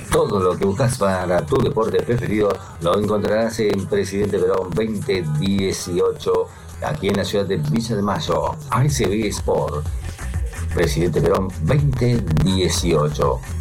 Todo lo que buscas para tu deporte preferido lo encontrarás en Presidente Perón 2018, aquí en la ciudad de Villa de Mayo. ASB Sport, Presidente Perón 2018.